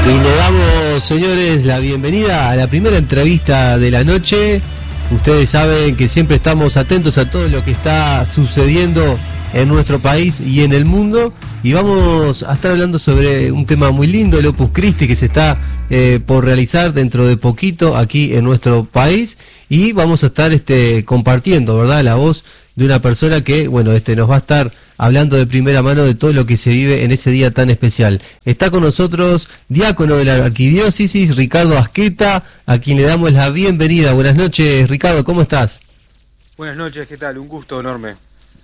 Y le damos, señores, la bienvenida a la primera entrevista de la noche. Ustedes saben que siempre estamos atentos a todo lo que está sucediendo en nuestro país y en el mundo. Y vamos a estar hablando sobre un tema muy lindo, el Opus Christi, que se está por realizar dentro de poquito aquí en nuestro país. Y vamos a estar compartiendo, ¿verdad?, la voz de una persona que, bueno, nos va a estar hablando de primera mano de todo lo que se vive en ese día tan especial. Está con nosotros diácono de la Arquidiócesis, Ricardo Asqueta, a quien le damos la bienvenida. Buenas noches, Ricardo, ¿cómo estás? Buenas noches, ¿qué tal? Un gusto enorme.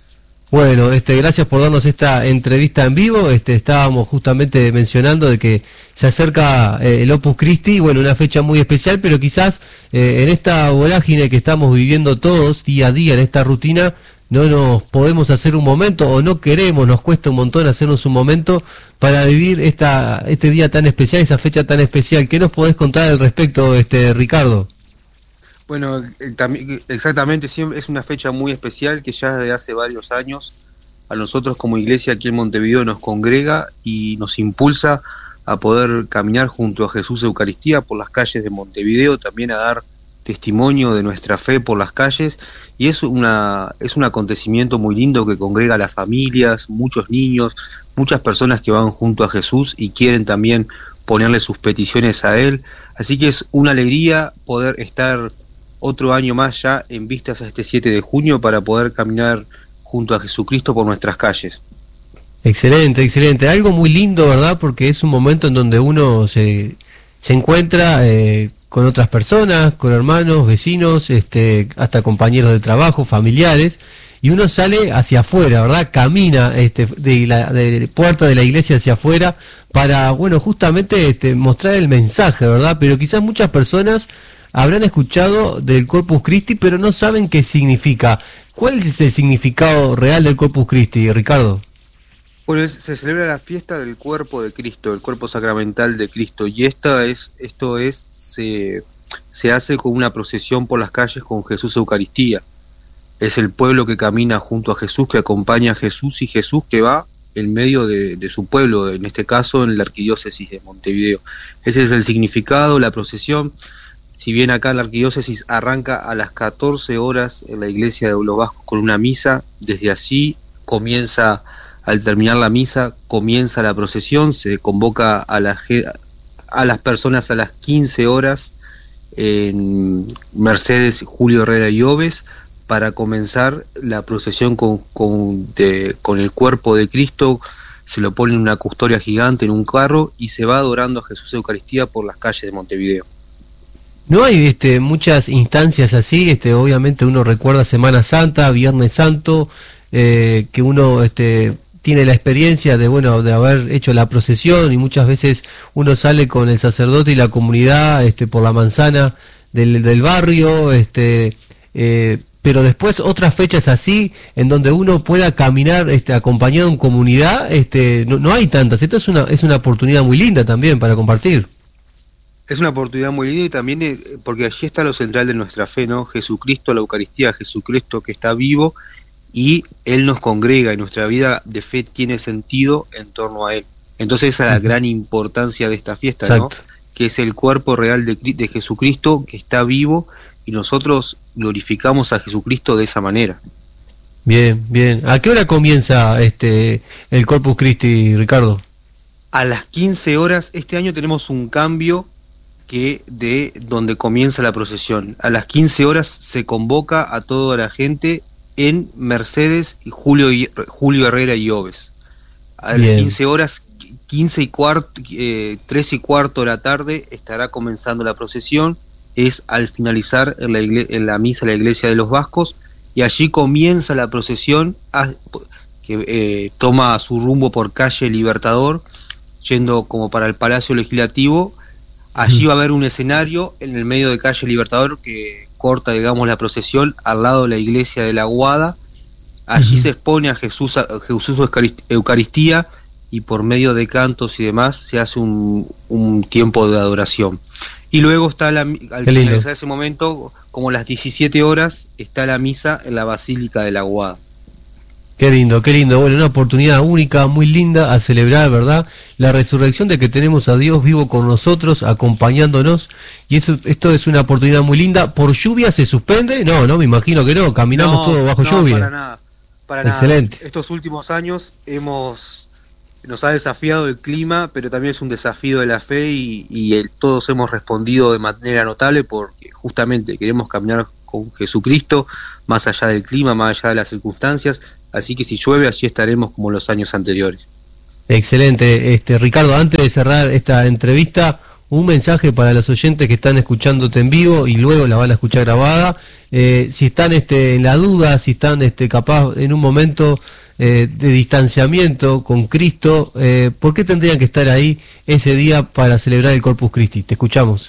Bueno, gracias por darnos esta entrevista en vivo. Estábamos justamente mencionando de que se acerca el Opus Christi, bueno, una fecha muy especial, pero quizás en esta vorágine que estamos viviendo todos día a día, en esta rutina, no nos podemos hacer un momento, o no queremos, nos cuesta un montón hacernos un momento para vivir este día tan especial, esa fecha tan especial. ¿Qué nos podés contar al respecto, Ricardo? Bueno, exactamente, siempre es una fecha muy especial que ya desde hace varios años a nosotros como iglesia aquí en Montevideo nos congrega y nos impulsa a poder caminar junto a Jesús Eucaristía por las calles de Montevideo, también a dar testimonio de nuestra fe por las calles, y es un acontecimiento muy lindo que congrega a las familias, muchos niños, muchas personas que van junto a Jesús y quieren también ponerle sus peticiones a Él, así que es una alegría poder estar otro año más ya en vistas a este 7 de junio para poder caminar junto a Jesucristo por nuestras calles. Excelente, excelente. Algo muy lindo, ¿verdad? Porque es un momento en donde uno se encuentra con otras personas, con hermanos, vecinos, hasta compañeros de trabajo, familiares, y uno sale hacia afuera, ¿verdad? Camina de la puerta de la iglesia hacia afuera para, bueno, justamente mostrar el mensaje, ¿verdad? Pero quizás muchas personas habrán escuchado del Corpus Christi, pero no saben qué significa. ¿Cuál es el significado real del Corpus Christi, Ricardo? Bueno, se celebra la fiesta del cuerpo de Cristo, el cuerpo sacramental de Cristo, y se hace con una procesión por las calles con Jesús Eucaristía. Es el pueblo que camina junto a Jesús, que acompaña a Jesús, y Jesús que va en medio de su pueblo, en este caso en la Arquidiócesis de Montevideo. Ese es el significado, la procesión. Si bien acá la Arquidiócesis arranca a las 14 horas en la iglesia de los Vascos con una misa, desde allí comienza, al terminar la misa, comienza la procesión, se convoca a las personas a las 15 horas en Mercedes, Julio Herrera y Oves para comenzar la procesión con el cuerpo de Cristo. Se lo pone en una custodia gigante en un carro y se va adorando a Jesús Eucaristía por las calles de Montevideo. No hay muchas instancias así, obviamente uno recuerda Semana Santa, Viernes Santo, que uno tiene la experiencia de haber hecho la procesión, y muchas veces uno sale con el sacerdote y la comunidad por la manzana del barrio, pero después otras fechas así en donde uno pueda caminar acompañado en comunidad, no hay tantas. Esta es una oportunidad muy linda también para compartir. Es una oportunidad muy linda, y también porque allí está lo central de nuestra fe, ¿no? Jesucristo, la Eucaristía, Jesucristo que está vivo, y Él nos congrega, y nuestra vida de fe tiene sentido en torno a Él. Entonces esa es la gran importancia de esta fiesta, ¿no? Que es el cuerpo real de Jesucristo que está vivo, y nosotros glorificamos a Jesucristo de esa manera. Bien, bien. ¿A qué hora comienza el Corpus Christi, Ricardo? A las 15 horas, este año tenemos un cambio de donde comienza la procesión. A las 15 horas se convoca a toda la gente en Mercedes y Julio Herrera y Oves. A las 15 horas, 3 y cuarto de la tarde estará comenzando la procesión. Es al finalizar en la misa de la iglesia de los Vascos, y allí comienza la procesión que toma su rumbo por calle Libertador, yendo como para el Palacio Legislativo. Allí va a haber un escenario en el medio de calle Libertador que corta, digamos, la procesión al lado de la iglesia de la Aguada. Allí se expone a Jesús Eucaristía, y por medio de cantos y demás se hace un tiempo de adoración. Y luego está al finalizar ese momento, como las 17 horas, está la misa en la Basílica de la Aguada. Qué lindo. Bueno, una oportunidad única, muy linda a celebrar, ¿verdad? La resurrección de que tenemos a Dios vivo con nosotros, acompañándonos. Y esto es una oportunidad muy linda. ¿Por lluvia se suspende? No, me imagino que no. Caminamos todos bajo lluvia. Para nada. Excelente. Estos últimos años nos ha desafiado el clima, pero también es un desafío de la fe y todos hemos respondido de manera notable porque justamente queremos caminar con Jesucristo más allá del clima, más allá de las circunstancias, así que si llueve allí estaremos como los años anteriores. Excelente, Ricardo, antes de cerrar esta entrevista, un mensaje para los oyentes que están escuchándote en vivo y luego la van a escuchar grabada, si están en la duda, si están capaz en un momento de distanciamiento con Cristo, ¿por qué tendrían que estar ahí ese día para celebrar el Corpus Christi? Te escuchamos.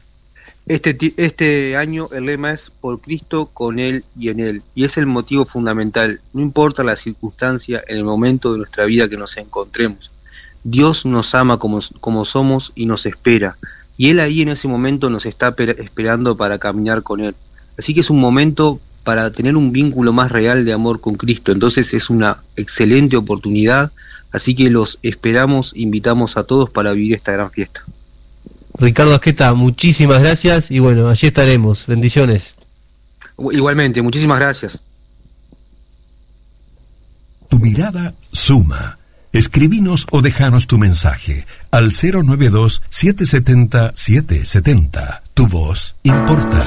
Este año el lema es por Cristo, con Él y en Él, y es el motivo fundamental. No importa la circunstancia en el momento de nuestra vida que nos encontremos, Dios nos ama como somos y nos espera, y Él ahí en ese momento nos está esperando para caminar con Él. Así que es un momento para tener un vínculo más real de amor con Cristo. Entonces es una excelente oportunidad, así que los esperamos, invitamos a todos para vivir esta gran fiesta. Ricardo Asqueta, muchísimas gracias y bueno, allí estaremos. Bendiciones. Igualmente, muchísimas gracias. Tu mirada suma. Escribinos o dejanos tu mensaje al 092-770-770. Tu voz importa.